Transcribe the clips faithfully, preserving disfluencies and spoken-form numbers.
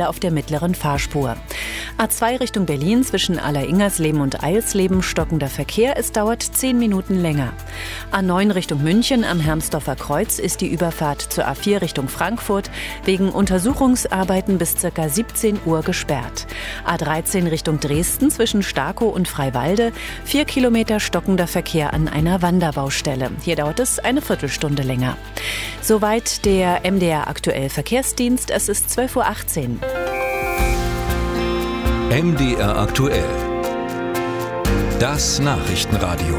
Stelle auf der mittleren Fahrspur. A zwei Richtung Berlin zwischen Alleringersleben und Eilsleben stockender Verkehr. Es dauert zehn Minuten länger. A neun Richtung München am Hermsdorfer Kreuz ist die Überfahrt zur A vier Richtung Frankfurt wegen Untersuchungsarbeiten bis ca. siebzehn Uhr gesperrt. A dreizehn Richtung Dresden zwischen Starkow und Freiwalde. Vier Kilometer stockender Verkehr an einer Wanderbaustelle. Hier dauert es eine Viertelstunde länger. Soweit der M D R Aktuell Verkehrsdienst. Es ist zwölf Uhr achtzehn. M D R Aktuell. Das Nachrichtenradio.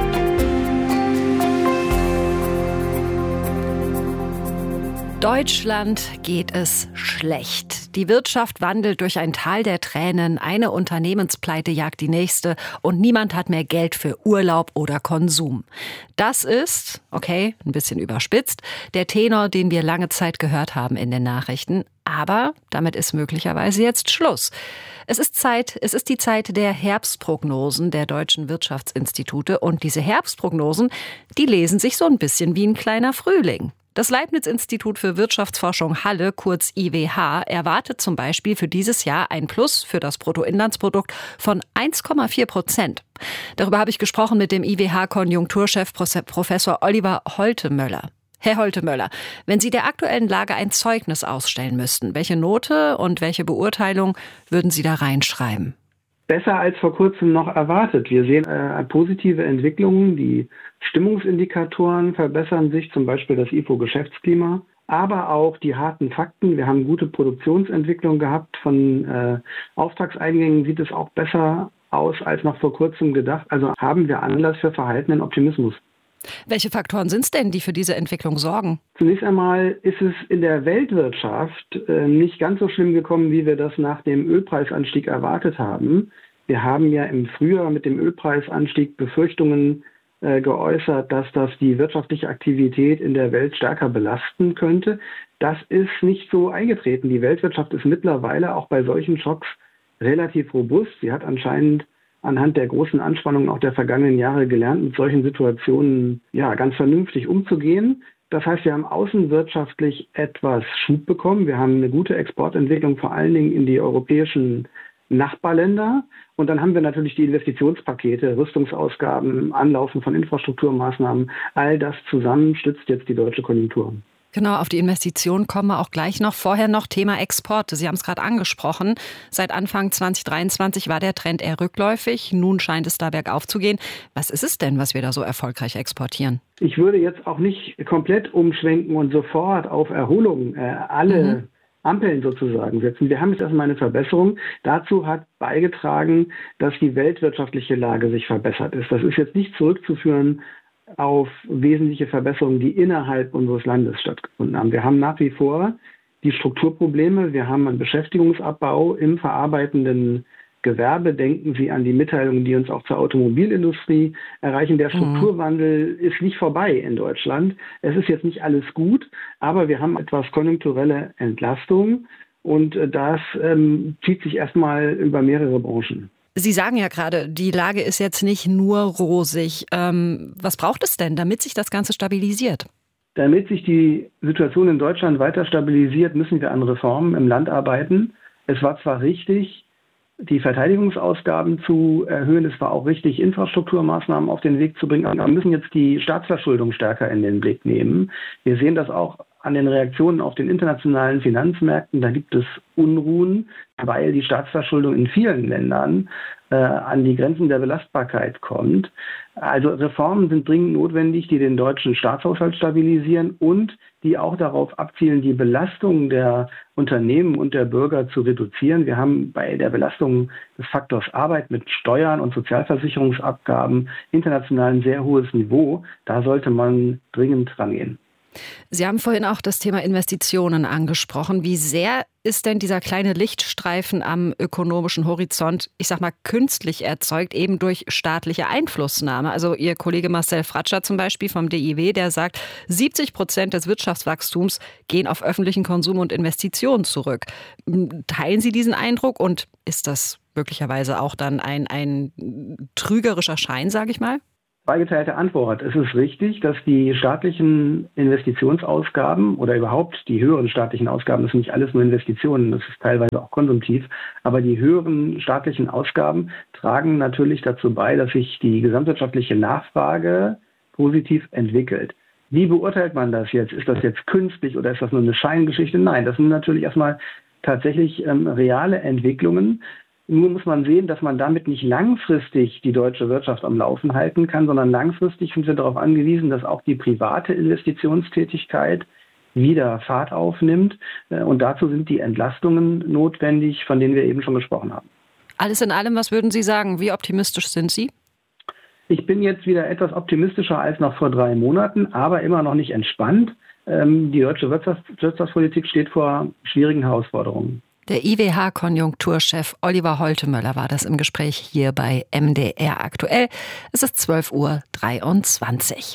Deutschland geht es schlecht. Die Wirtschaft wandelt durch ein Tal der Tränen, eine Unternehmenspleite jagt die nächste und niemand hat mehr Geld für Urlaub oder Konsum. Das ist, okay, ein bisschen überspitzt, der Tenor, den wir lange Zeit gehört haben in den Nachrichten. Aber damit ist möglicherweise jetzt Schluss. Es ist Zeit, es ist die Zeit der Herbstprognosen der deutschen Wirtschaftsinstitute. Und diese Herbstprognosen, die lesen sich so ein bisschen wie ein kleiner Frühling. Das Leibniz-Institut für Wirtschaftsforschung Halle, kurz I W H, erwartet zum Beispiel für dieses Jahr ein Plus für das Bruttoinlandsprodukt von eins Komma vier Prozent. Darüber habe ich gesprochen mit dem I W H-Konjunkturchef Professor Oliver Holtemöller. Herr Holtemöller, wenn Sie der aktuellen Lage ein Zeugnis ausstellen müssten, welche Note und welche Beurteilung würden Sie da reinschreiben? Besser als vor kurzem noch erwartet. Wir sehen äh, positive Entwicklungen. Die Stimmungsindikatoren verbessern sich, zum Beispiel das I F O-Geschäftsklima, aber auch die harten Fakten. Wir haben gute Produktionsentwicklung gehabt. Von äh, Auftragseingängen sieht es auch besser aus als noch vor kurzem gedacht. Also haben wir Anlass für verhaltenen Optimismus. Welche Faktoren sind es denn, die für diese Entwicklung sorgen? Zunächst einmal ist es in der Weltwirtschaft äh, nicht ganz so schlimm gekommen, wie wir das nach dem Ölpreisanstieg erwartet haben. Wir haben ja im Frühjahr mit dem Ölpreisanstieg Befürchtungen äh, geäußert, dass das die wirtschaftliche Aktivität in der Welt stärker belasten könnte. Das ist nicht so eingetreten. Die Weltwirtschaft ist mittlerweile auch bei solchen Schocks relativ robust. Sie hat anscheinend anhand der großen Anspannungen auch der vergangenen Jahre gelernt, mit solchen Situationen ja ganz vernünftig umzugehen. Das heißt, wir haben außenwirtschaftlich etwas Schub bekommen. Wir haben eine gute Exportentwicklung, vor allen Dingen in die europäischen Nachbarländer. Und dann haben wir natürlich die Investitionspakete, Rüstungsausgaben, Anlaufen von Infrastrukturmaßnahmen. All das zusammen stützt jetzt die deutsche Konjunktur. Genau, auf die Investitionen kommen wir auch gleich noch. Vorher noch Thema Exporte. Sie haben es gerade angesprochen. Seit Anfang zwanzig dreiundzwanzig war der Trend eher rückläufig. Nun scheint es da bergauf zu gehen. Was ist es denn, was wir da so erfolgreich exportieren? Ich würde jetzt auch nicht komplett umschwenken und sofort auf Erholung äh, alle mhm. Ampeln sozusagen setzen. Wir haben jetzt erstmal eine Verbesserung. Dazu hat beigetragen, dass die weltwirtschaftliche Lage sich verbessert ist. Das ist jetzt nicht zurückzuführen auf wesentliche Verbesserungen, die innerhalb unseres Landes stattgefunden haben. Wir haben nach wie vor die Strukturprobleme. Wir haben einen Beschäftigungsabbau im verarbeitenden Gewerbe. Denken Sie an die Mitteilungen, die uns auch zur Automobilindustrie erreichen. Der Strukturwandel mhm. ist nicht vorbei in Deutschland. Es ist jetzt nicht alles gut, aber wir haben etwas konjunkturelle Entlastung und das ähm, zieht sich erstmal über mehrere Branchen. Sie sagen ja gerade, die Lage ist jetzt nicht nur rosig. Ähm, was braucht es denn, damit sich das Ganze stabilisiert? Damit sich die Situation in Deutschland weiter stabilisiert, müssen wir an Reformen im Land arbeiten. Es war zwar richtig, die Verteidigungsausgaben zu erhöhen, es war auch richtig, Infrastrukturmaßnahmen auf den Weg zu bringen, aber wir müssen jetzt die Staatsverschuldung stärker in den Blick nehmen. Wir sehen das auch an den Reaktionen auf den internationalen Finanzmärkten. Da gibt es Unruhen, weil die Staatsverschuldung in vielen Ländern äh, an die Grenzen der Belastbarkeit kommt. Also Reformen sind dringend notwendig, die den deutschen Staatshaushalt stabilisieren und die auch darauf abzielen, die Belastung der Unternehmen und der Bürger zu reduzieren. Wir haben bei der Belastung des Faktors Arbeit mit Steuern und Sozialversicherungsabgaben international ein sehr hohes Niveau. Da sollte man dringend rangehen. Sie haben vorhin auch das Thema Investitionen angesprochen. Wie sehr ist denn dieser kleine Lichtstreifen am ökonomischen Horizont, ich sag mal, künstlich erzeugt, eben durch staatliche Einflussnahme? Also Ihr Kollege Marcel Fratscher zum Beispiel vom D I W, der sagt, siebzig Prozent des Wirtschaftswachstums gehen auf öffentlichen Konsum und Investitionen zurück. Teilen Sie diesen Eindruck und ist das möglicherweise auch dann ein, ein trügerischer Schein, sage ich mal? Zweigeteilte Antwort. Es ist richtig, dass die staatlichen Investitionsausgaben oder überhaupt die höheren staatlichen Ausgaben, das sind nicht alles nur Investitionen, das ist teilweise auch konsumtiv, aber die höheren staatlichen Ausgaben tragen natürlich dazu bei, dass sich die gesamtwirtschaftliche Nachfrage positiv entwickelt. Wie beurteilt man das jetzt? Ist das jetzt künstlich oder ist das nur eine Scheingeschichte? Nein, das sind natürlich erstmal tatsächlich ähm, reale Entwicklungen. Nur muss man sehen, dass man damit nicht langfristig die deutsche Wirtschaft am Laufen halten kann, sondern langfristig sind wir darauf angewiesen, dass auch die private Investitionstätigkeit wieder Fahrt aufnimmt. Und dazu sind die Entlastungen notwendig, von denen wir eben schon gesprochen haben. Alles in allem, was würden Sie sagen? Wie optimistisch sind Sie? Ich bin jetzt wieder etwas optimistischer als noch vor drei Monaten, aber immer noch nicht entspannt. Die deutsche Wirtschafts- Wirtschaftspolitik steht vor schwierigen Herausforderungen. Der I W H-Konjunkturchef Oliver Holtemöller war das im Gespräch hier bei M D R aktuell. Es ist zwölf Uhr dreiundzwanzig.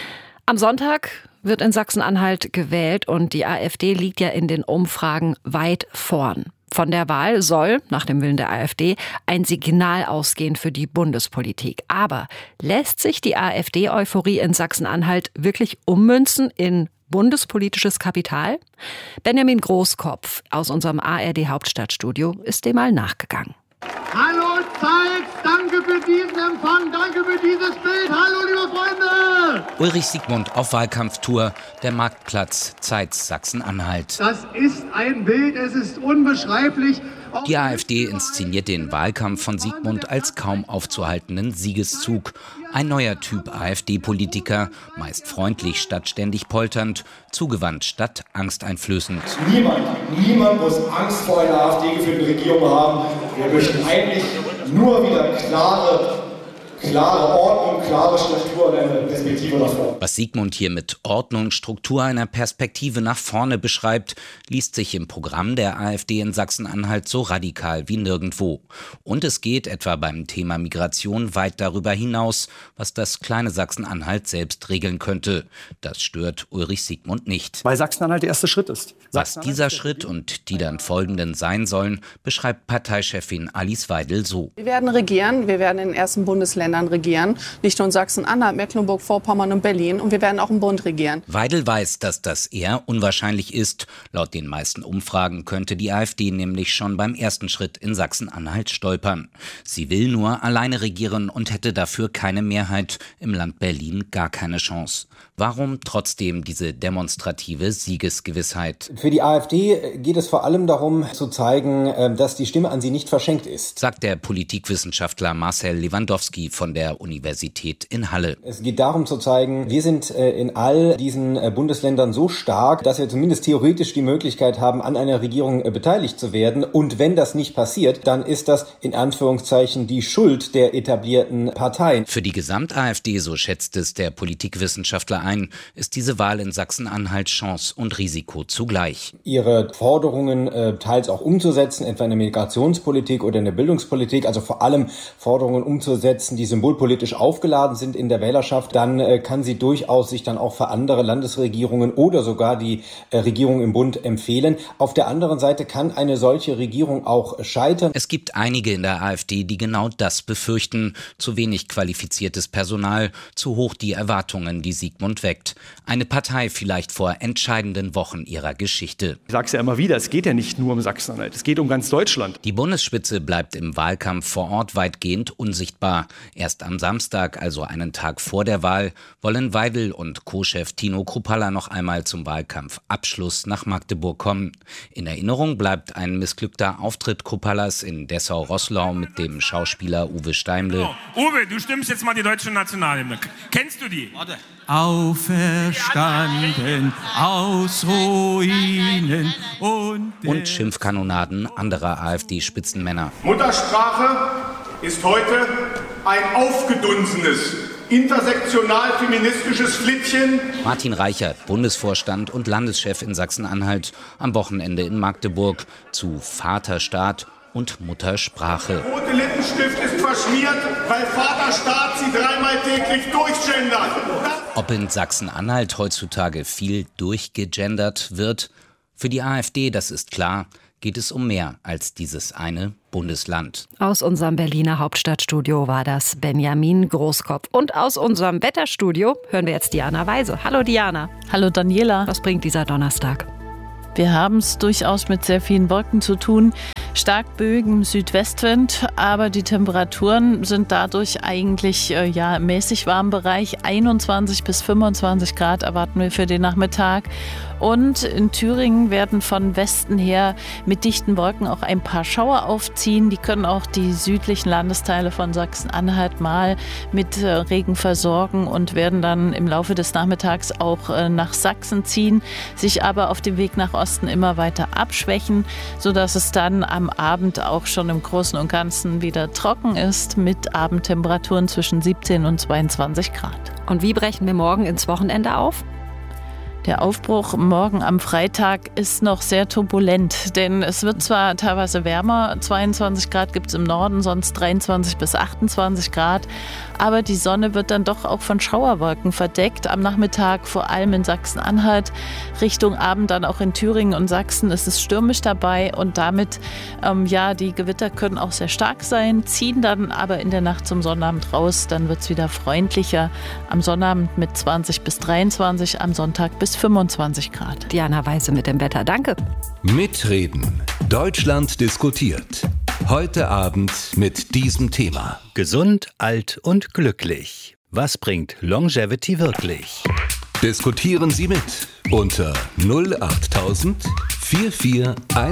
Am Sonntag wird in Sachsen-Anhalt gewählt und die AfD liegt ja in den Umfragen weit vorn. Von der Wahl soll, nach dem Willen der AfD, ein Signal ausgehen für die Bundespolitik. Aber lässt sich die AfD-Euphorie in Sachsen-Anhalt wirklich ummünzen in bundespolitisches Kapital? Benjamin Großkopf aus unserem A R D-Hauptstadtstudio ist dem mal nachgegangen. Hallo Zeit, danke für diesen Empfang, danke für dieses Bild. Hallo liebe Freunde! Ulrich Siegmund auf Wahlkampftour, der Marktplatz Zeitz Sachsen-Anhalt. Das ist ein Bild, es ist unbeschreiblich. Die AfD inszeniert den Wahlkampf von Siegmund als kaum aufzuhaltenden Siegeszug. Ein neuer Typ AfD-Politiker, meist freundlich statt ständig polternd, zugewandt statt angsteinflößend. Niemand, niemand muss Angst vor einer AfD-geführten Regierung haben. Wir möchten eigentlich nur wieder klare, klare Ordnung, klare Struktur und eine Perspektive nach vorne. Was Siegmund hier mit Ordnung, Struktur, einer Perspektive nach vorne beschreibt, liest sich im Programm der AfD in Sachsen-Anhalt so radikal wie nirgendwo. Und es geht etwa beim Thema Migration weit darüber hinaus, was das kleine Sachsen-Anhalt selbst regeln könnte. Das stört Ulrich Siegmund nicht. Weil Sachsen-Anhalt der erste Schritt ist. Was dieser Schritt und die dann folgenden sein sollen, beschreibt Parteichefin Alice Weidel so. Wir werden regieren, wir werden in den ersten Bundesländern regieren, nicht nur in Sachsen-Anhalt, Mecklenburg-Vorpommern und Berlin, und wir werden auch im Bund regieren. Weidel weiß, dass das eher unwahrscheinlich ist. Laut den meisten Umfragen könnte die AfD nämlich schon beim ersten Schritt in Sachsen-Anhalt stolpern. Sie will nur alleine regieren und hätte dafür keine Mehrheit, im Land Berlin gar keine Chance. Warum trotzdem diese demonstrative Siegesgewissheit? Für die AfD geht es vor allem darum zu zeigen, dass die Stimme an sie nicht verschenkt ist, sagt der Politikwissenschaftler Marcel Lewandowski von der Universität in Halle. Es geht darum zu zeigen, wir sind in all diesen Bundesländern so stark, dass wir zumindest theoretisch die Möglichkeit haben, an einer Regierung beteiligt zu werden. Und wenn das nicht passiert, dann ist das in Anführungszeichen die Schuld der etablierten Parteien. Für die Gesamt-AfD, so schätzt es der Politikwissenschaftler ein, ist diese Wahl in Sachsen-Anhalt Chance und Risiko zugleich. Ihre Forderungen äh, teils auch umzusetzen, etwa in der Migrationspolitik oder in der Bildungspolitik, also vor allem Forderungen umzusetzen, die symbolpolitisch aufgeladen sind in der Wählerschaft, dann äh, kann sie durchaus sich dann auch für andere Landesregierungen oder sogar die äh, Regierung im Bund empfehlen. Auf der anderen Seite kann eine solche Regierung auch scheitern. Es gibt einige in der AfD, die genau das befürchten. Zu wenig qualifiziertes Personal, zu hoch die Erwartungen, die Siegmund weckt. Eine Partei vielleicht vor entscheidenden Wochen ihrer Geschichte. Ich sage es ja immer wieder, es geht ja nicht nur um Sachsen-Anhalt, es geht um ganz Deutschland. Die Bundesspitze bleibt im Wahlkampf vor Ort weitgehend unsichtbar. Erst am Samstag, also einen Tag vor der Wahl, wollen Weidel und Co-Chef Tino Kruppalla noch einmal zum Wahlkampfabschluss nach Magdeburg kommen. In Erinnerung bleibt ein missglückter Auftritt Kruppallas in Dessau-Roßlau mit dem Schauspieler Uwe Steimle. Oh, Uwe, du stimmst jetzt mal die deutsche Nationalhymne. Kennst du die? Warte. Auferstanden aus Ruinen und, und Schimpfkanonaden anderer AfD-Spitzenmänner. Muttersprache ist heute ein aufgedunsenes, intersektional-feministisches Flittchen. Martin Reichert, Bundesvorstand und Landeschef in Sachsen-Anhalt, am Wochenende in Magdeburg zu Vaterstaat und Muttersprache. Der rote Lippenstift ist verschmiert, weil Vaterstaat sie dreimal täglich durchgendert. Ob in Sachsen-Anhalt heutzutage viel durchgegendert wird? Für die AfD, das ist klar, geht es um mehr als dieses eine Bundesland. Aus unserem Berliner Hauptstadtstudio war das Benjamin Großkopf. Und aus unserem Wetterstudio hören wir jetzt Diana Weise. Hallo Diana. Hallo Daniela. Was bringt dieser Donnerstag? Wir haben es durchaus mit sehr vielen Wolken zu tun. Stark böigem Südwestwind, aber die Temperaturen sind dadurch eigentlich äh, ja, im mäßig warmen Bereich. einundzwanzig bis fünfundzwanzig Grad erwarten wir für den Nachmittag. Und in Thüringen werden von Westen her mit dichten Wolken auch ein paar Schauer aufziehen. Die können auch die südlichen Landesteile von Sachsen-Anhalt mal mit äh, Regen versorgen und werden dann im Laufe des Nachmittags auch äh, nach Sachsen ziehen, sich aber auf dem Weg nach Osten immer weiter abschwächen, sodass es dann am Abend auch schon im Großen und Ganzen wieder trocken ist mit Abendtemperaturen zwischen siebzehn und zweiundzwanzig Grad. Und wie brechen wir morgen ins Wochenende auf? Der Aufbruch morgen am Freitag ist noch sehr turbulent, denn es wird zwar teilweise wärmer, zweiundzwanzig Grad gibt es im Norden, sonst dreiundzwanzig bis achtundzwanzig Grad, aber die Sonne wird dann doch auch von Schauerwolken verdeckt. Am Nachmittag vor allem in Sachsen-Anhalt, Richtung Abend dann auch in Thüringen und Sachsen ist es stürmisch dabei und damit, ähm, ja, die Gewitter können auch sehr stark sein, ziehen dann aber in der Nacht zum Sonnabend raus, dann wird es wieder freundlicher. Am Sonnabend mit zwanzig bis dreiundzwanzig, am Sonntag bis fünfundzwanzig Grad. Diana Weise mit dem Wetter. Danke. Mitreden. Deutschland diskutiert. Heute Abend mit diesem Thema. Gesund, alt und glücklich. Was bringt Longevity wirklich? Diskutieren Sie mit unter null achttausend vierundvierzig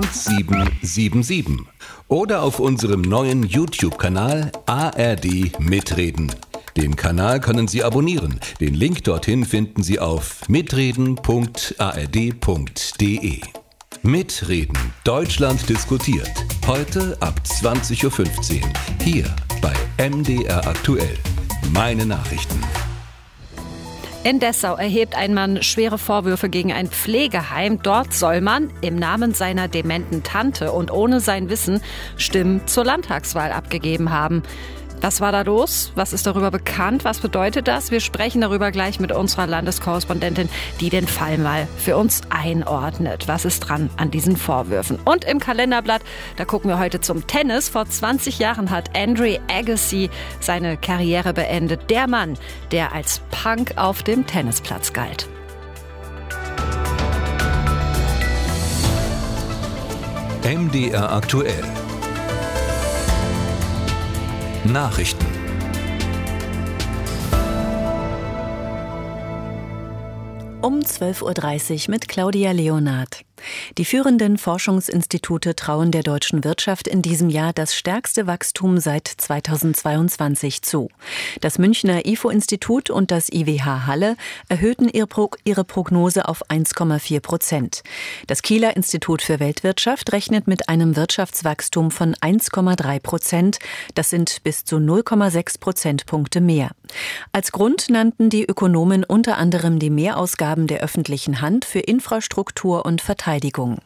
siebzehnhundertsiebenundsiebzig oder auf unserem neuen YouTube-Kanal A R D Mitreden. Den Kanal können Sie abonnieren. Den Link dorthin finden Sie auf mitreden punkt a r d punkt d e. Mitreden. Deutschland diskutiert. Heute ab zwanzig Uhr fünfzehn. Hier bei M D R aktuell. Meine Nachrichten. In Dessau erhebt ein Mann schwere Vorwürfe gegen ein Pflegeheim. Dort soll man im Namen seiner dementen Tante und ohne sein Wissen Stimmen zur Landtagswahl abgegeben haben. Was war da los? Was ist darüber bekannt? Was bedeutet das? Wir sprechen darüber gleich mit unserer Landeskorrespondentin, die den Fall mal für uns einordnet. Was ist dran an diesen Vorwürfen? Und im Kalenderblatt, da gucken wir heute zum Tennis. Vor zwanzig Jahren hat Andre Agassi seine Karriere beendet. Der Mann, der als Punk auf dem Tennisplatz galt. M D R aktuell. Nachrichten. Um zwölf Uhr dreißig mit Claudia Leonard. Die führenden Forschungsinstitute trauen der deutschen Wirtschaft in diesem Jahr das stärkste Wachstum seit zweitausendzweiundzwanzig zu. Das Münchner I F O-Institut und das I W H Halle erhöhten ihre Prognose auf eins Komma vier Prozent. Das Kieler Institut für Weltwirtschaft rechnet mit einem Wirtschaftswachstum von eins Komma drei Prozent. Das sind bis zu null Komma sechs Prozentpunkte mehr. Als Grund nannten die Ökonomen unter anderem die Mehrausgaben der öffentlichen Hand für Infrastruktur und Verteidigung.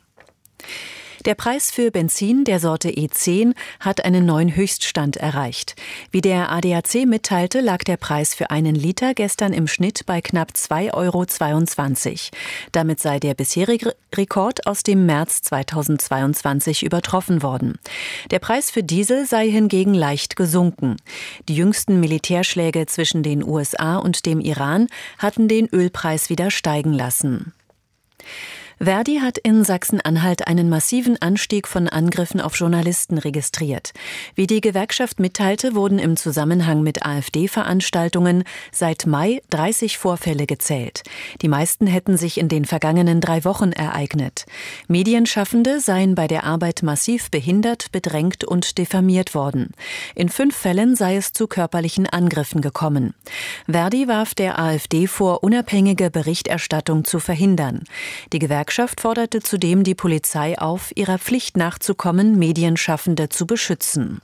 Der Preis für Benzin der Sorte E zehn hat einen neuen Höchststand erreicht. Wie der A D A C mitteilte, lag der Preis für einen Liter gestern im Schnitt bei knapp zwei Euro zweiundzwanzig. Damit sei der bisherige Rekord aus dem März zweitausendzweiundzwanzig übertroffen worden. Der Preis für Diesel sei hingegen leicht gesunken. Die jüngsten Militärschläge zwischen den U S A und dem Iran hatten den Ölpreis wieder steigen lassen. Verdi hat in Sachsen-Anhalt einen massiven Anstieg von Angriffen auf Journalisten registriert. Wie die Gewerkschaft mitteilte, wurden im Zusammenhang mit AfD-Veranstaltungen seit Mai dreißig Vorfälle gezählt. Die meisten hätten sich in den vergangenen drei Wochen ereignet. Medienschaffende seien bei der Arbeit massiv behindert, bedrängt und diffamiert worden. In fünf Fällen sei es zu körperlichen Angriffen gekommen. Verdi warf der AfD vor, unabhängige Berichterstattung zu verhindern. Die Gewerkschaft Gewerkschaft forderte zudem die Polizei auf, ihrer Pflicht nachzukommen, Medienschaffende zu beschützen.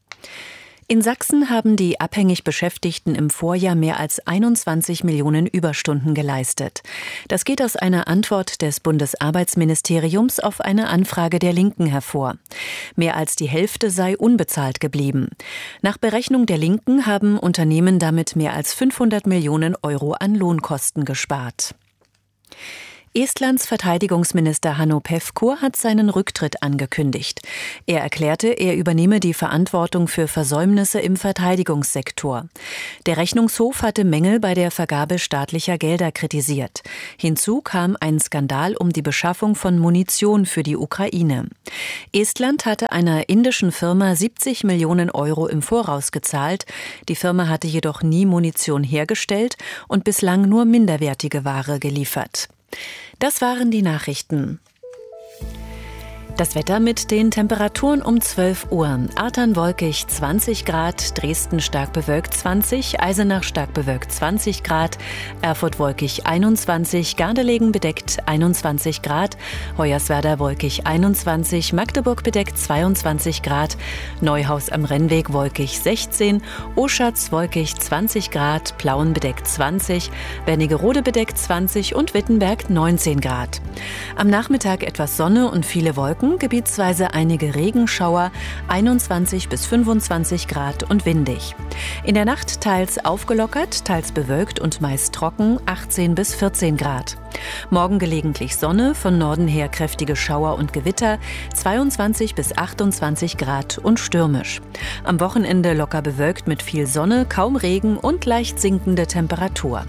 In Sachsen haben die abhängig Beschäftigten im Vorjahr mehr als einundzwanzig Millionen Überstunden geleistet. Das geht aus einer Antwort des Bundesarbeitsministeriums auf eine Anfrage der Linken hervor. Mehr als die Hälfte sei unbezahlt geblieben. Nach Berechnung der Linken haben Unternehmen damit mehr als fünfhundert Millionen Euro an Lohnkosten gespart. Estlands Verteidigungsminister Hanno Pevkur hat seinen Rücktritt angekündigt. Er erklärte, er übernehme die Verantwortung für Versäumnisse im Verteidigungssektor. Der Rechnungshof hatte Mängel bei der Vergabe staatlicher Gelder kritisiert. Hinzu kam ein Skandal um die Beschaffung von Munition für die Ukraine. Estland hatte einer indischen Firma siebzig Millionen Euro im Voraus gezahlt. Die Firma hatte jedoch nie Munition hergestellt und bislang nur minderwertige Ware geliefert. Das waren die Nachrichten. Das Wetter mit den Temperaturen um zwölf Uhr. Artern wolkig zwanzig Grad, Dresden stark bewölkt zwanzig, Eisenach stark bewölkt zwanzig Grad, Erfurt wolkig einundzwanzig, Gardelegen bedeckt einundzwanzig Grad, Hoyerswerda wolkig einundzwanzig, Magdeburg bedeckt zweiundzwanzig Grad, Neuhaus am Rennweg wolkig sechzehn, Oschatz wolkig zwanzig Grad, Plauen bedeckt zwanzig, Wernigerode bedeckt zwanzig und Wittenberg neunzehn Grad. Am Nachmittag etwas Sonne und viele Wolken, gebietsweise einige Regenschauer, einundzwanzig bis fünfundzwanzig Grad und windig. In der Nacht teils aufgelockert, teils bewölkt und meist trocken, achtzehn bis vierzehn Grad. Morgen gelegentlich Sonne, von Norden her kräftige Schauer und Gewitter, zweiundzwanzig bis achtundzwanzig Grad und stürmisch. Am Wochenende locker bewölkt mit viel Sonne, kaum Regen und leicht sinkende Temperatur.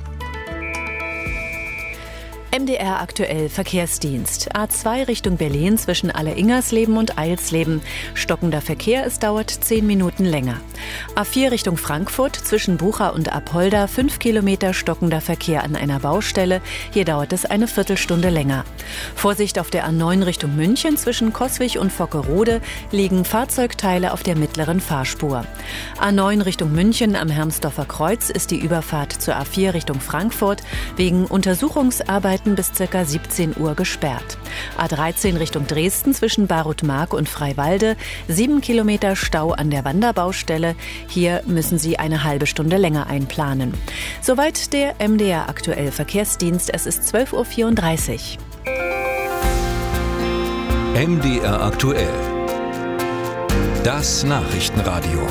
M D R aktuell Verkehrsdienst. A zwei Richtung Berlin zwischen Alleringersleben und Eilsleben. Stockender Verkehr, es dauert zehn Minuten länger. A vier Richtung Frankfurt zwischen Bucha und Apolda fünf Kilometer stockender Verkehr an einer Baustelle. Hier dauert es eine Viertelstunde länger. Vorsicht auf der A neun Richtung München zwischen Coswig und Vockerode liegen Fahrzeugteile auf der mittleren Fahrspur. A neun Richtung München am Hermsdorfer Kreuz ist die Überfahrt zur A vier Richtung Frankfurt wegen Untersuchungsarbeiten bis ca. siebzehn Uhr gesperrt. A dreizehn Richtung Dresden zwischen Barutmark und Freiwalde, sieben Kilometer Stau an der Wanderbaustelle. Hier müssen Sie eine halbe Stunde länger einplanen. Soweit der M D R aktuell Verkehrsdienst. Es ist zwölf Uhr vierunddreißig. M D R aktuell. Das Nachrichtenradio.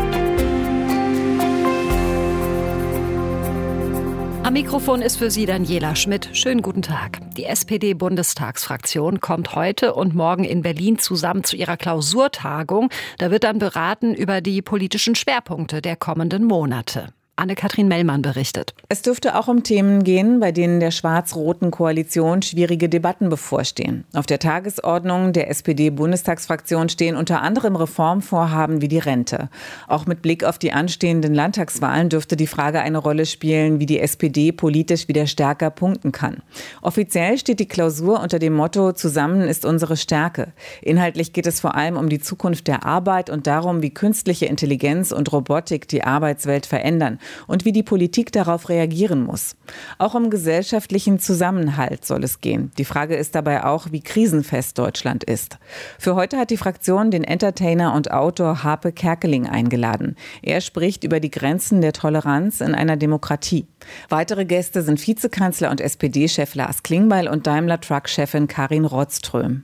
Am Mikrofon ist für Sie Daniela Schmidt. Schönen guten Tag. Die S P D-Bundestagsfraktion kommt heute und morgen in Berlin zusammen zu ihrer Klausurtagung. Da wird dann beraten über die politischen Schwerpunkte der kommenden Monate. Anne-Kathrin Mellmann berichtet. Es dürfte auch um Themen gehen, bei denen der schwarz-roten Koalition schwierige Debatten bevorstehen. Auf der Tagesordnung der S P D-Bundestagsfraktion stehen unter anderem Reformvorhaben wie die Rente. Auch mit Blick auf die anstehenden Landtagswahlen dürfte die Frage eine Rolle spielen, wie die S P D politisch wieder stärker punkten kann. Offiziell steht die Klausur unter dem Motto „Zusammen ist unsere Stärke". Inhaltlich geht es vor allem um die Zukunft der Arbeit und darum, wie künstliche Intelligenz und Robotik die Arbeitswelt verändern und wie die Politik darauf reagieren muss. Auch um gesellschaftlichen Zusammenhalt soll es gehen. Die Frage ist dabei auch, wie krisenfest Deutschland ist. Für heute hat die Fraktion den Entertainer und Autor Harpe Kerkeling eingeladen. Er spricht über die Grenzen der Toleranz in einer Demokratie. Weitere Gäste sind Vizekanzler und S P D-Chef Lars Klingbeil und Daimler-Truck-Chefin Karin Rothström.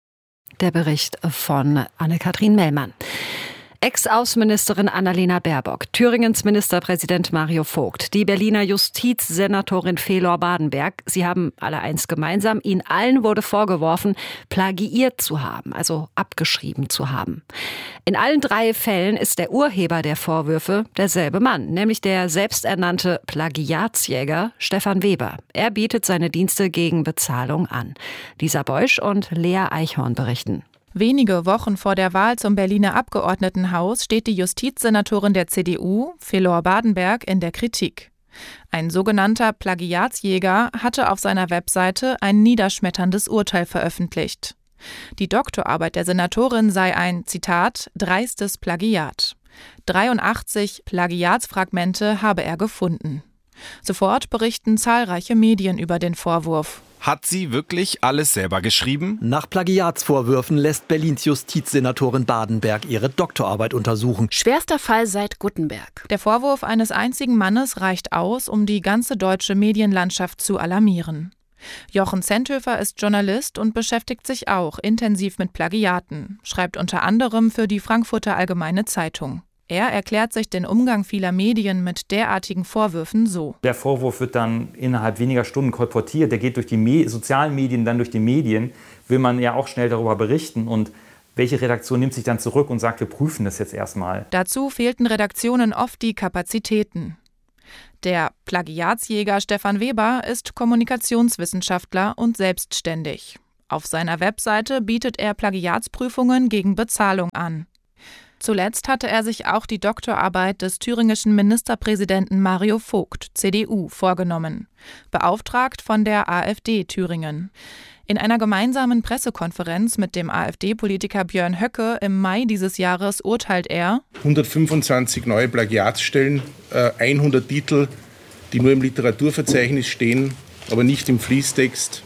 Der Bericht von Anne-Kathrin Mellmann. Ex-Außenministerin Annalena Baerbock, Thüringens Ministerpräsident Mario Vogt, die Berliner Justizsenatorin Felor Badenberg, sie haben alle eins gemeinsam, ihnen allen wurde vorgeworfen, plagiiert zu haben, also abgeschrieben zu haben. In allen drei Fällen ist der Urheber der Vorwürfe derselbe Mann, nämlich der selbsternannte Plagiatsjäger Stefan Weber. Er bietet seine Dienste gegen Bezahlung an. Lisa Beusch und Lea Eichhorn berichten. Wenige Wochen vor der Wahl zum Berliner Abgeordnetenhaus steht die Justizsenatorin der C D U, Felor Badenberg, in der Kritik. Ein sogenannter Plagiatsjäger hatte auf seiner Webseite ein niederschmetterndes Urteil veröffentlicht. Die Doktorarbeit der Senatorin sei ein, Zitat, dreistes Plagiat. dreiundachtzig Plagiatsfragmente habe er gefunden. Sofort berichten zahlreiche Medien über den Vorwurf. Hat sie wirklich alles selber geschrieben? Nach Plagiatsvorwürfen lässt Berlins Justizsenatorin Badenberg ihre Doktorarbeit untersuchen. Schwerster Fall seit Guttenberg. Der Vorwurf eines einzigen Mannes reicht aus, um die ganze deutsche Medienlandschaft zu alarmieren. Jochen Zenthöfer ist Journalist und beschäftigt sich auch intensiv mit Plagiaten, schreibt unter anderem für die Frankfurter Allgemeine Zeitung. Er erklärt sich den Umgang vieler Medien mit derartigen Vorwürfen so. Der Vorwurf wird dann innerhalb weniger Stunden kolportiert. Der geht durch die Me- sozialen Medien, dann durch die Medien. Will man ja auch schnell darüber berichten. Und welche Redaktion nimmt sich dann zurück und sagt, wir prüfen das jetzt erstmal? Dazu fehlten Redaktionen oft die Kapazitäten. Der Plagiatsjäger Stefan Weber ist Kommunikationswissenschaftler und selbstständig. Auf seiner Webseite bietet er Plagiatsprüfungen gegen Bezahlung an. Zuletzt hatte er sich auch die Doktorarbeit des thüringischen Ministerpräsidenten Mario Vogt, C D U, vorgenommen, beauftragt von der AfD Thüringen. In einer gemeinsamen Pressekonferenz mit dem AfD-Politiker Björn Höcke im Mai dieses Jahres urteilt er: hundertfünfundzwanzig neue Plagiatsstellen, äh, hundert Titel, die nur im Literaturverzeichnis stehen, aber nicht im Fließtext.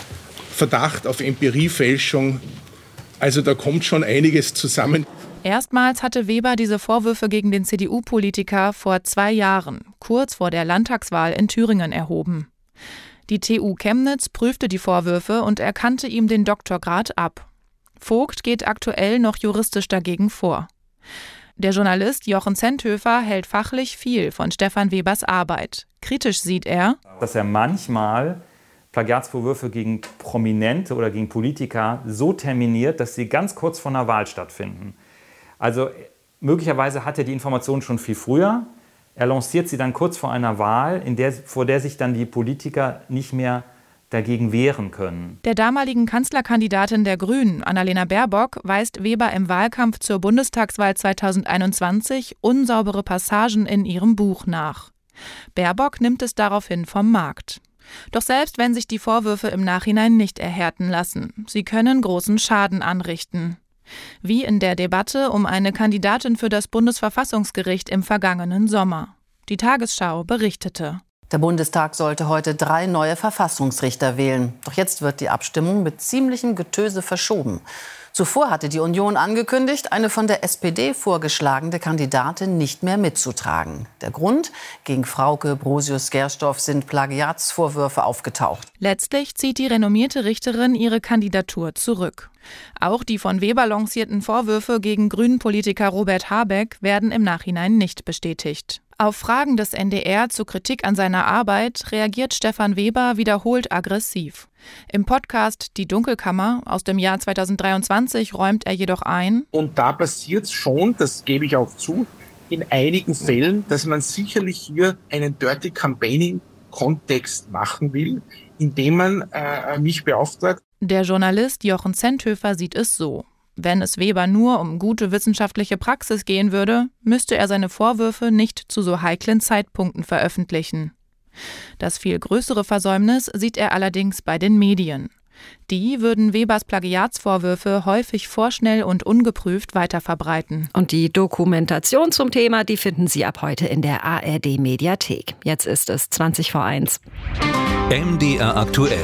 Verdacht auf Empiriefälschung. Also da kommt schon einiges zusammen. Erstmals hatte Weber diese Vorwürfe gegen den C D U-Politiker vor zwei Jahren, kurz vor der Landtagswahl in Thüringen, erhoben. Die T U Chemnitz prüfte die Vorwürfe und erkannte ihm den Doktorgrad ab. Vogt geht aktuell noch juristisch dagegen vor. Der Journalist Jochen Zenthöfer hält fachlich viel von Stefan Webers Arbeit. Kritisch sieht er, dass er manchmal Plagiatsvorwürfe gegen Prominente oder gegen Politiker so terminiert, dass sie ganz kurz vor einer Wahl stattfinden. Also möglicherweise hat er die Informationen schon viel früher. Er lanciert sie dann kurz vor einer Wahl, in der, vor der sich dann die Politiker nicht mehr dagegen wehren können. Der damaligen Kanzlerkandidatin der Grünen, Annalena Baerbock, weist Weber im Wahlkampf zur Bundestagswahl zweitausendeinundzwanzig unsaubere Passagen in ihrem Buch nach. Baerbock nimmt es daraufhin vom Markt. Doch selbst wenn sich die Vorwürfe im Nachhinein nicht erhärten lassen, sie können großen Schaden anrichten. Wie in der Debatte um eine Kandidatin für das Bundesverfassungsgericht im vergangenen Sommer. Die Tagesschau berichtete. Der Bundestag sollte heute drei neue Verfassungsrichter wählen. Doch jetzt wird die Abstimmung mit ziemlichem Getöse verschoben. Zuvor hatte die Union angekündigt, eine von der S P D vorgeschlagene Kandidatin nicht mehr mitzutragen. Der Grund? Gegen Frauke Brosius-Gersdorf sind Plagiatsvorwürfe aufgetaucht. Letztlich zieht die renommierte Richterin ihre Kandidatur zurück. Auch die von Weber lancierten Vorwürfe gegen Grünen-Politiker Robert Habeck werden im Nachhinein nicht bestätigt. Auf Fragen des N D R zur Kritik an seiner Arbeit reagiert Stefan Weber wiederholt aggressiv. Im Podcast Die Dunkelkammer aus dem Jahr zweitausenddreiundzwanzig räumt er jedoch ein: Und da passiert es schon, das gebe ich auch zu, in einigen Fällen, dass man sicherlich hier einen Dirty Campaigning-Kontext machen will, indem man äh, mich beauftragt. Der Journalist Jochen Zenthöfer sieht es so: Wenn es Weber nur um gute wissenschaftliche Praxis gehen würde, müsste er seine Vorwürfe nicht zu so heiklen Zeitpunkten veröffentlichen. Das viel größere Versäumnis sieht er allerdings bei den Medien. Die würden Webers Plagiatsvorwürfe häufig vorschnell und ungeprüft weiterverbreiten. Und die Dokumentation zum Thema, die finden Sie ab heute in der A R D-Mediathek. Jetzt ist es zwanzig vor eins. M D R aktuell.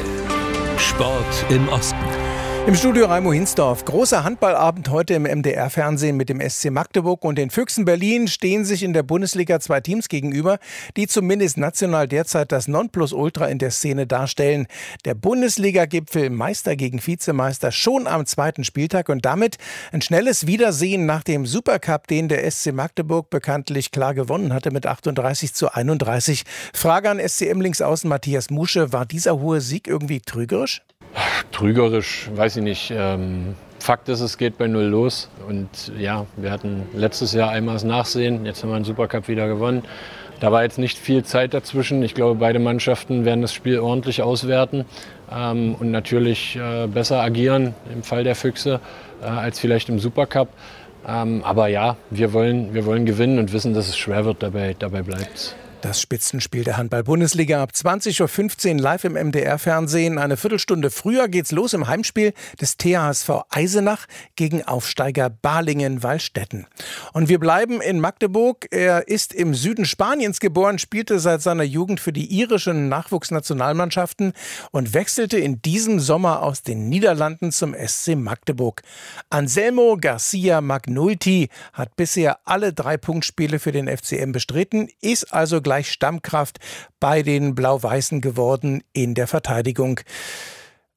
Sport im Osten. Im Studio Raimo Hinsdorf. Großer Handballabend heute im M D R-Fernsehen mit dem S C Magdeburg und den Füchsen Berlin stehen sich in der Bundesliga zwei Teams gegenüber, die zumindest national derzeit das Nonplusultra in der Szene darstellen. Der Bundesliga-Gipfel Meister gegen Vizemeister schon am zweiten Spieltag und damit ein schnelles Wiedersehen nach dem Supercup, den der S C Magdeburg bekanntlich klar gewonnen hatte mit achtunddreißig zu einunddreißig. Frage an S C M-Linksaußen Matthias Musche, war dieser hohe Sieg irgendwie trügerisch? Trügerisch, weiß ich nicht. Ähm, Fakt ist, es geht bei null los. Und ja, wir hatten letztes Jahr einmal das Nachsehen. Jetzt haben wir den Supercup wieder gewonnen. Da war jetzt nicht viel Zeit dazwischen. Ich glaube, beide Mannschaften werden das Spiel ordentlich auswerten ähm, und natürlich äh, besser agieren im Fall der Füchse äh, als vielleicht im Supercup. Ähm, aber ja, wir wollen, wir wollen gewinnen und wissen, dass es schwer wird. Dabei, dabei bleibt es. Das Spitzenspiel der Handball-Bundesliga ab zwanzig Uhr fünfzehn live im M D R-Fernsehen. Eine Viertelstunde früher geht's los im Heimspiel des T H S V Eisenach gegen Aufsteiger Balingen-Wallstätten. Und wir bleiben in Magdeburg. Er ist im Süden Spaniens geboren, spielte seit seiner Jugend für die irischen Nachwuchsnationalmannschaften und wechselte in diesem Sommer aus den Niederlanden zum S C Magdeburg. Anselmo Garcia Magnulti hat bisher alle drei Punktspiele für den F C M bestritten, ist also gleich Stammkraft bei den Blau-Weißen geworden in der Verteidigung.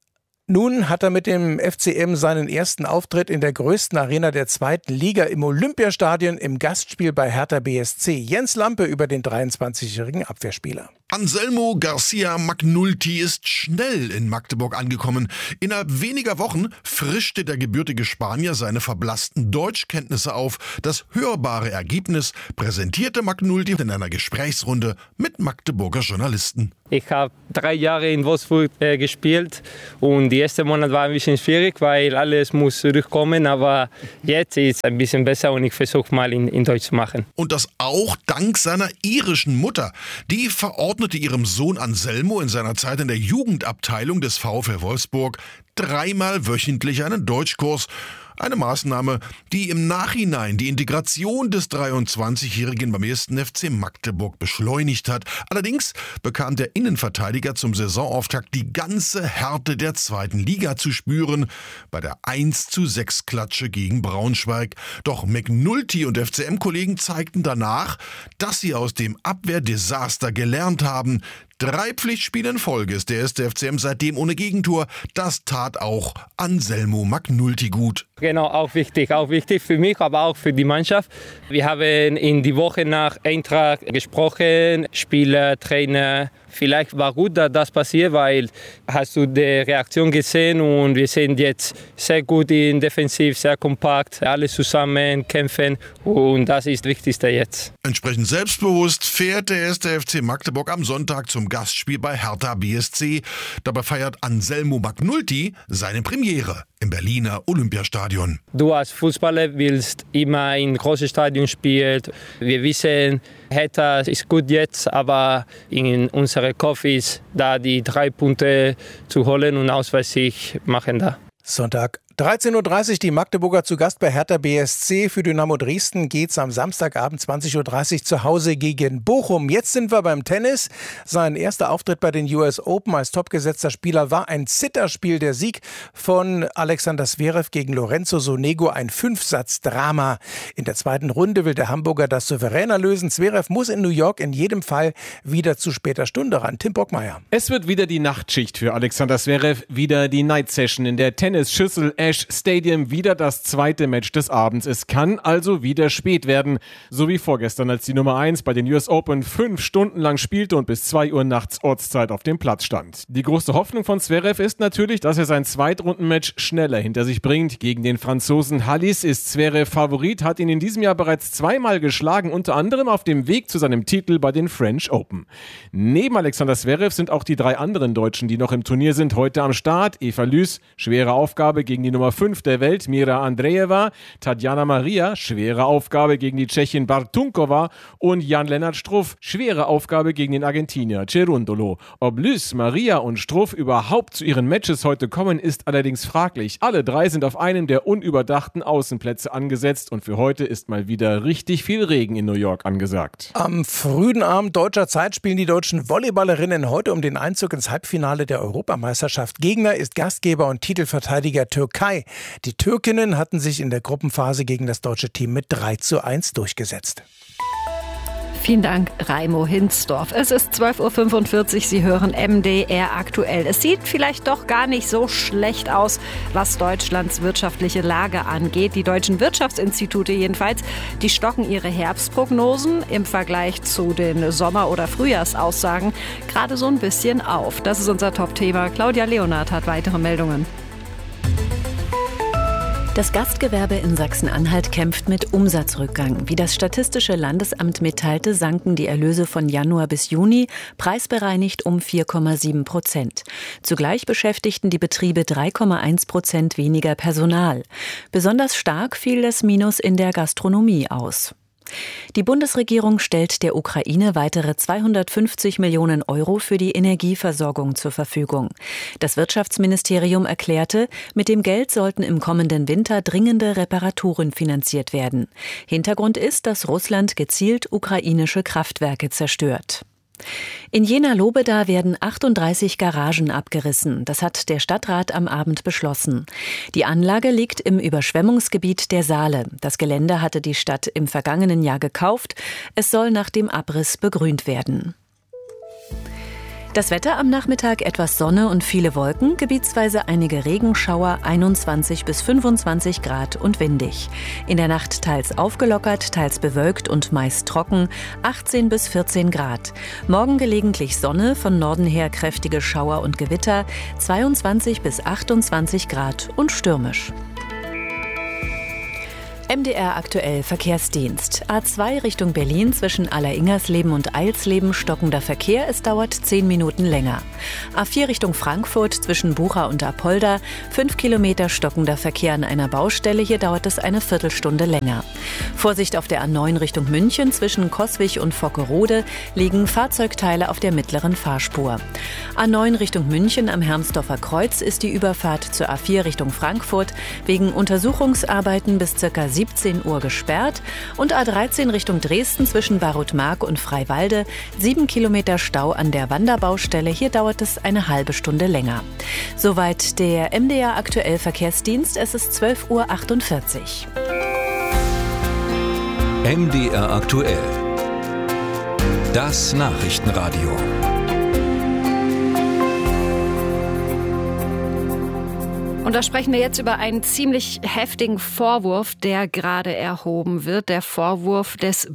Nun hat er mit dem F C M seinen ersten Auftritt in der größten Arena der zweiten Liga im Olympiastadion im Gastspiel bei Hertha B S C. Jens Lampe über den dreiundzwanzigjährigen Abwehrspieler. Anselmo Garcia McNulty ist schnell in Magdeburg angekommen. Innerhalb weniger Wochen frischte der gebürtige Spanier seine verblassten Deutschkenntnisse auf. Das hörbare Ergebnis präsentierte McNulty in einer Gesprächsrunde mit Magdeburger Journalisten. Ich habe drei Jahre in Wolfsburg äh, gespielt und die ersten Monate waren ein bisschen schwierig, weil alles muss zurückkommen. Aber jetzt ist es ein bisschen besser und ich versuche mal in, in Deutsch zu machen. Und das auch dank seiner irischen Mutter. Die verordnete ihrem Sohn Anselmo in seiner Zeit in der Jugendabteilung des VfL Wolfsburg dreimal wöchentlich einen Deutschkurs. Eine Maßnahme, die im Nachhinein die Integration des dreiundzwanzigjährigen beim ersten F C Magdeburg beschleunigt hat. Allerdings bekam der Innenverteidiger zum Saisonauftakt die ganze Härte der zweiten Liga zu spüren bei der eins zu sechs Klatsche gegen Braunschweig. Doch McNulty und F C M-Kollegen zeigten danach, dass sie aus dem Abwehrdesaster gelernt haben. Drei Pflichtspiele in Folge ist der erste F C M seitdem ohne Gegentor. Das tat auch Anselmo McNulty gut. Genau, auch wichtig, auch wichtig für mich, aber auch für die Mannschaft. Wir haben in die Woche nach Eintracht gesprochen, Spieler, Trainer. Vielleicht war gut, dass das passiert, weil hast du die Reaktion gesehen und wir sind jetzt sehr gut in Defensiv, sehr kompakt, alle zusammen kämpfen und das ist das Wichtigste jetzt. Entsprechend selbstbewusst fährt der erste F C Magdeburg am Sonntag zum Gastspiel bei Hertha B S C. Dabei feiert Anselmo McNulty seine Premiere im Berliner Olympiastadion. Du als Fußballer willst immer in großen Stadien spielen. Wir wissen, Hertha ist gut jetzt, aber in unserem Kopf ist da die drei Punkte zu holen und Auswärtssieg machen da. Sonntag dreizehn Uhr dreißig, die Magdeburger zu Gast bei Hertha B S C. Für Dynamo Dresden geht's am Samstagabend zwanzig Uhr dreißig zu Hause gegen Bochum. Jetzt sind wir beim Tennis. Sein erster Auftritt bei den U S Open als topgesetzter Spieler war ein Zitterspiel. Der Sieg von Alexander Zverev gegen Lorenzo Sonego, ein Fünfsatz-Drama. In der zweiten Runde will der Hamburger das souveräner lösen. Zverev muss in New York in jedem Fall wieder zu später Stunde ran. Tim Bockmeier. Es wird wieder die Nachtschicht für Alexander Zverev, wieder die Night Session in der Tennisschüssel Ash Stadium, wieder das zweite Match des Abends. Es kann also wieder spät werden, so wie vorgestern, als die Nummer eins bei den U S Open fünf Stunden lang spielte und bis zwei Uhr nachts Ortszeit auf dem Platz stand. Die große Hoffnung von Zverev ist natürlich, dass er sein Zweitrundenmatch schneller hinter sich bringt. Gegen den Franzosen Halys ist Zverev Favorit, hat ihn in diesem Jahr bereits zweimal geschlagen, unter anderem auf dem Weg zu seinem Titel bei den French Open. Neben Alexander Zverev sind auch die drei anderen Deutschen, die noch im Turnier sind, heute am Start. Eva Lüß, schwere Aufgabe gegen die Nummer fünf der Welt, Mira Andreeva, Tatjana Maria, schwere Aufgabe gegen die Tschechin Bartunkova und Jan-Lennart Struff, schwere Aufgabe gegen den Argentinier Cerundolo. Ob Lüß, Maria und Struff überhaupt zu ihren Matches heute kommen, ist allerdings fraglich. Alle drei sind auf einem der unüberdachten Außenplätze angesetzt und für heute ist mal wieder richtig viel Regen in New York angesagt. Am frühen Abend deutscher Zeit spielen die deutschen Volleyballerinnen heute um den Einzug ins Halbfinale der Europameisterschaft. Gegner ist Gastgeber und Titelverteidiger Türkei. Die Türkinnen hatten sich in der Gruppenphase gegen das deutsche Team mit drei zu eins durchgesetzt. Vielen Dank, Raimo Hinsdorf. Es ist zwölf Uhr fünfundvierzig, Sie hören M D R aktuell. Es sieht vielleicht doch gar nicht so schlecht aus, was Deutschlands wirtschaftliche Lage angeht. Die deutschen Wirtschaftsinstitute jedenfalls, die stocken ihre Herbstprognosen im Vergleich zu den Sommer- oder Frühjahrsaussagen gerade so ein bisschen auf. Das ist unser Top-Thema. Claudia Leonard hat weitere Meldungen. Das Gastgewerbe in Sachsen-Anhalt kämpft mit Umsatzrückgang. Wie das Statistische Landesamt mitteilte, sanken die Erlöse von Januar bis Juni preisbereinigt um vier Komma sieben Prozent. Zugleich beschäftigten die Betriebe drei Komma eins Prozent weniger Personal. Besonders stark fiel das Minus in der Gastronomie aus. Die Bundesregierung stellt der Ukraine weitere zweihundertfünfzig Millionen Euro für die Energieversorgung zur Verfügung. Das Wirtschaftsministerium erklärte, mit dem Geld sollten im kommenden Winter dringende Reparaturen finanziert werden. Hintergrund ist, dass Russland gezielt ukrainische Kraftwerke zerstört. In Jena-Lobeda werden achtunddreißig Garagen abgerissen. Das hat der Stadtrat am Abend beschlossen. Die Anlage liegt im Überschwemmungsgebiet der Saale. Das Gelände hatte die Stadt im vergangenen Jahr gekauft. Es soll nach dem Abriss begrünt werden. Das Wetter am Nachmittag etwas Sonne und viele Wolken, gebietsweise einige Regenschauer, einundzwanzig bis fünfundzwanzig Grad und windig. In der Nacht teils aufgelockert, teils bewölkt und meist trocken, achtzehn bis vierzehn Grad. Morgen gelegentlich Sonne, von Norden her kräftige Schauer und Gewitter, zweiundzwanzig bis achtundzwanzig Grad und stürmisch. M D R aktuell Verkehrsdienst. A zwei Richtung Berlin zwischen Aller-Ingersleben und Eilsleben stockender Verkehr. Es dauert zehn Minuten länger. A vier Richtung Frankfurt zwischen Bucha und Apolda. fünf Kilometer stockender Verkehr an einer Baustelle. Hier dauert es eine Viertelstunde länger. Vorsicht auf der A neun Richtung München zwischen Coswig und Vockerode liegen Fahrzeugteile auf der mittleren Fahrspur. A neun Richtung München am Hermsdorfer Kreuz ist die Überfahrt zur A vier Richtung Frankfurt wegen Untersuchungsarbeiten bis ca. siebzehn Uhr gesperrt und A dreizehn Richtung Dresden zwischen Barutmark und Freiwalde, sieben Kilometer Stau an der Wanderbaustelle. Hier dauert es eine halbe Stunde länger. Soweit der M D R aktuell Verkehrsdienst. Es ist zwölf Uhr achtundvierzig. M D R aktuell. Das Nachrichtenradio. Und da sprechen wir jetzt über einen ziemlich heftigen Vorwurf, der gerade erhoben wird. Der Vorwurf des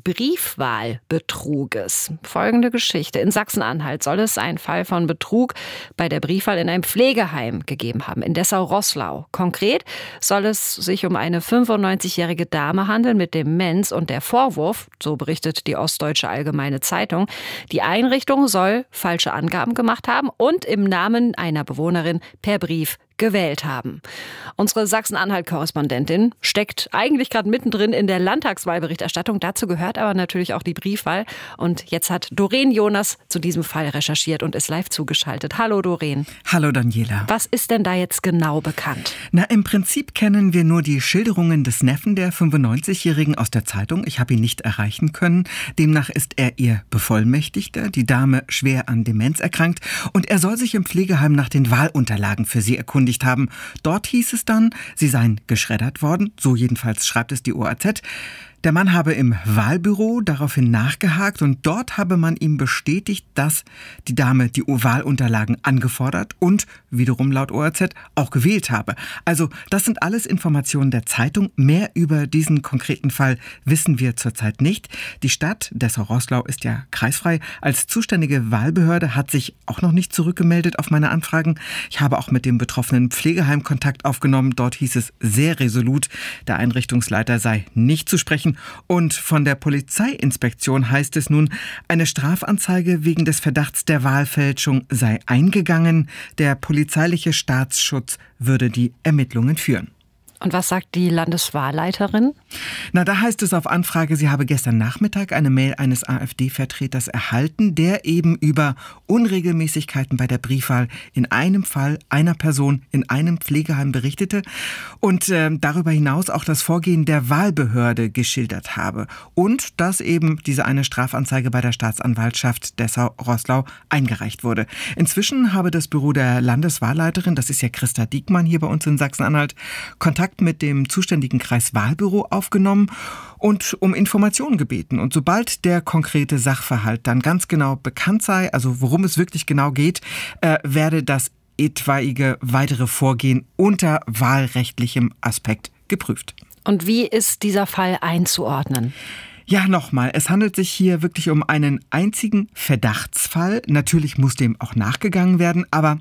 Briefwahlbetruges. Folgende Geschichte. In Sachsen-Anhalt soll es einen Fall von Betrug bei der Briefwahl in einem Pflegeheim gegeben haben, in Dessau-Roßlau. Konkret soll es sich um eine fünfundneunzigjährige Dame handeln mit Demenz. Und der Vorwurf, so berichtet die Ostdeutsche Allgemeine Zeitung, die Einrichtung soll falsche Angaben gemacht haben und im Namen einer Bewohnerin per Brief gewählt haben. Unsere Sachsen-Anhalt-Korrespondentin steckt eigentlich gerade mittendrin in der Landtagswahlberichterstattung. Dazu gehört aber natürlich auch die Briefwahl. Und jetzt hat Doreen Jonas zu diesem Fall recherchiert und ist live zugeschaltet. Hallo Doreen. Hallo Daniela. Was ist denn da jetzt genau bekannt? Na, im Prinzip kennen wir nur die Schilderungen des Neffen der fünfundneunzigjährigen aus der Zeitung. Ich habe ihn nicht erreichen können. Demnach ist er ihr Bevollmächtigter, die Dame schwer an Demenz erkrankt. Und er soll sich im Pflegeheim nach den Wahlunterlagen für sie erkundigen haben. Dort hieß es dann, sie seien geschreddert worden, so jedenfalls schreibt es die O A Z. Der Mann habe im Wahlbüro daraufhin nachgehakt und dort habe man ihm bestätigt, dass die Dame die Wahlunterlagen angefordert und wiederum laut O A Z auch gewählt habe. Also das sind alles Informationen der Zeitung. Mehr über diesen konkreten Fall wissen wir zurzeit nicht. Die Stadt Dessau-Roßlau ist ja kreisfrei. Als zuständige Wahlbehörde hat sich auch noch nicht zurückgemeldet auf meine Anfragen. Ich habe auch mit dem betroffenen Pflegeheim Kontakt aufgenommen. Dort hieß es sehr resolut, der Einrichtungsleiter sei nicht zu sprechen. Und von der Polizeiinspektion heißt es nun, eine Strafanzeige wegen des Verdachts der Wahlfälschung sei eingegangen. Der polizeiliche Staatsschutz würde die Ermittlungen führen. Und was sagt die Landeswahlleiterin? Na, da heißt es auf Anfrage, sie habe gestern Nachmittag eine Mail eines AfD-Vertreters erhalten, der eben über Unregelmäßigkeiten bei der Briefwahl in einem Fall einer Person in einem Pflegeheim berichtete und äh, darüber hinaus auch das Vorgehen der Wahlbehörde geschildert habe. Und dass eben diese eine Strafanzeige bei der Staatsanwaltschaft Dessau-Roßlau eingereicht wurde. Inzwischen habe das Büro der Landeswahlleiterin, das ist ja Christa Diekmann hier bei uns in Sachsen-Anhalt, Kontakt mit dem zuständigen Kreiswahlbüro aufgenommen und um Informationen gebeten. Und sobald der konkrete Sachverhalt dann ganz genau bekannt sei, also worum es wirklich genau geht, äh, werde das etwaige weitere Vorgehen unter wahlrechtlichem Aspekt geprüft. Und wie ist dieser Fall einzuordnen? Ja, nochmal, es handelt sich hier wirklich um einen einzigen Verdachtsfall. Natürlich muss dem auch nachgegangen werden, aber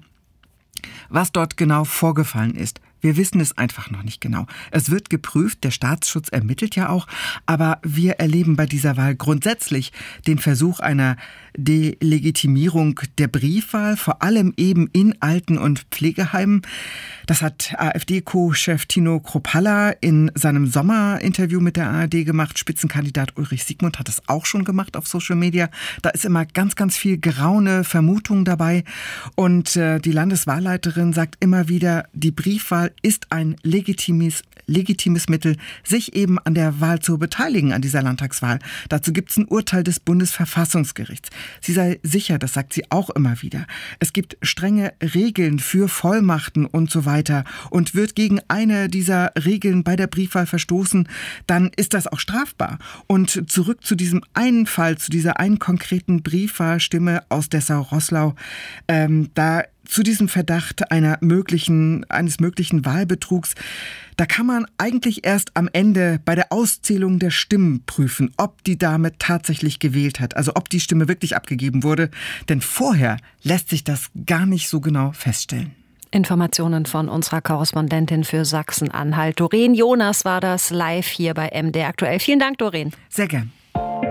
was dort genau vorgefallen ist, wir wissen es einfach noch nicht genau. Es wird geprüft, der Staatsschutz ermittelt ja auch, aber wir erleben bei dieser Wahl grundsätzlich den Versuch einer Delegitimierung der Briefwahl, vor allem eben in Alten- und Pflegeheimen. Das hat AfD-Co-Chef Tino Kruppalla in seinem Sommerinterview mit der A R D gemacht. Spitzenkandidat Ulrich Siegmund hat es auch schon gemacht auf Social Media. Da ist immer ganz, ganz viel Geraune, Vermutung dabei. Und äh, die Landeswahlleiterin sagt immer wieder, die Briefwahl ist ein legitimes, legitimes Mittel, sich eben an der Wahl zu beteiligen, an dieser Landtagswahl. Dazu gibt es ein Urteil des Bundesverfassungsgerichts. Sie sei sicher, das sagt sie auch immer wieder. Es gibt strenge Regeln für Vollmachten und so weiter. Und wird gegen eine dieser Regeln bei der Briefwahl verstoßen, dann ist das auch strafbar. Und zurück zu diesem einen Fall, zu dieser einen konkreten Briefwahlstimme aus Dessau-Roßlau. Ähm, da zu diesem Verdacht einer möglichen, eines möglichen Wahlbetrugs, da kann man eigentlich erst am Ende bei der Auszählung der Stimmen prüfen, ob die Dame tatsächlich gewählt hat, also ob die Stimme wirklich abgegeben wurde. Denn vorher lässt sich das gar nicht so genau feststellen. Informationen von unserer Korrespondentin für Sachsen-Anhalt. Doreen Jonas war das live hier bei M D R aktuell. Vielen Dank, Doreen. Sehr gern.